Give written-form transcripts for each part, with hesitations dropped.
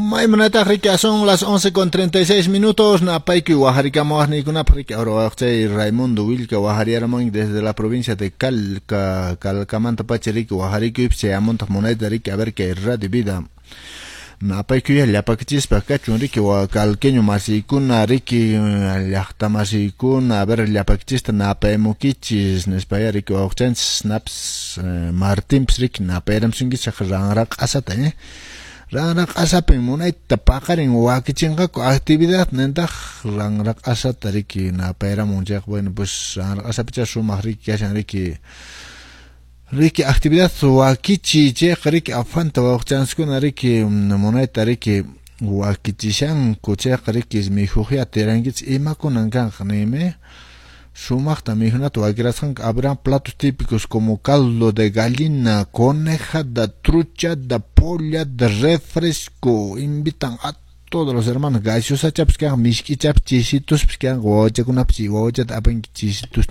Maimunata Rica son las 11:36. Napaiku Waharicamos ni kuna Rica Oroache Raimundo Wilka Wahariaramon desde la provincia de Calcamanta Pacherico Wahariku se amonta moneda rica a ver que radio vida. Napaiku ya paquitis pacachun Ricky wa calqueño masicuna Ricky yachtamasicuna a ver la paquitista napaemukichis nespayarico ochens snaps Martin Psrik naperem singis ranrak asata Rangrak asapin munay tapakarin wakichinga ko actividad nenda rangrak asat tariki na pera munjak bueno pues rangrak asapicha sumahrik yasan Riki actividad wakichi che riki afanta wakchansku na riki munay tariki wakichishan kuche riki mijuja terangits imakunangan khneme Sumachta mijunat wagraskan habrán platos típicos como caldo de gallina, coneja, de trucha, de polla, de refresco. Invitan a todos los hermanos gallos a chaps que hagan miski chaps chisitos que hagan gocha con una psigocha tapen chisitos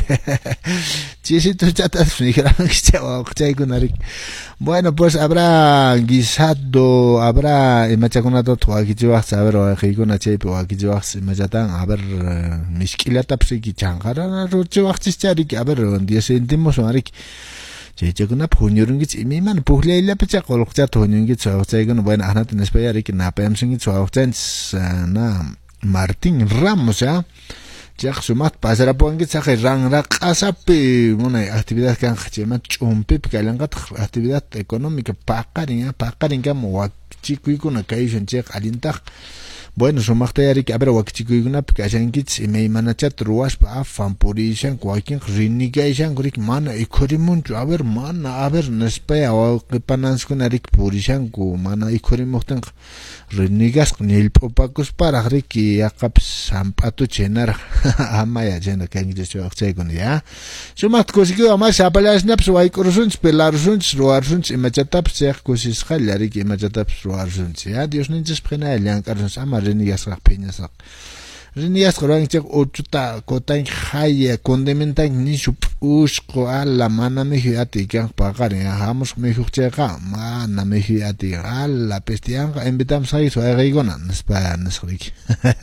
chisitos chatas migraron que con arik. Bueno, pues habrá guisado, habrá machaconato tuaquichuas, a ver, o con chepe o aquichuas, machatan, a ver, miskilata psiki changara, rochuas chicharik, a ver, 10 céntimos o arik. Chechakuna punyurungits imiman puhleila pecha kolokcha tonyungits awchaigun bueno anat en España rik na pemsingits awchans na Martín Ramos ya chak sumat pasara poingits rangrak asapi una actividad kan khachema chumpip kalangat actividad económica paqarin kam wakchikuikuna kaishon chek alintak Bueno, sumaqta yarik a ver wakchikuykuna kashankits imeymanachat ruwaspa afan purishan wakin rinigayshan kurik mana ikurimunchu a ver nespaya waqipananskuna rik purishanku mana ikurimuqtan rinigas nilp'upakus para riki yaqapis hamp'atu chinara amaya chena kankichis waqchaykuna ya sumaqta kusikiwa ama sapallasnapas wayk'urusunchis pelarusunchis ruwarusunchis imachatapis chayqa kusisqalla riki imachatapis ruwarusunchis ya Diosninchis p'inaya llank'arusunchis ama Rinigas Rapiñas Rinigas Ranchak Uchuta Kotain Haya Condimentan Nishup Usko Alla Mana Mehiati Gang Pagari Hamos Mehucheka Mana Mehiati Alla Pestianga Invitam Saiso a Regonan Spanisrik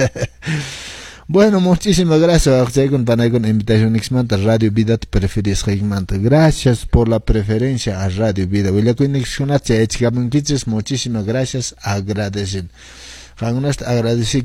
Bueno, muchísimas gracias con Panagon Invitación Xmanta Radio Vida te preferís Regmanta. Gracias por la preferencia a Radio Vida. Muchísimas gracias, agradecen. Agradecido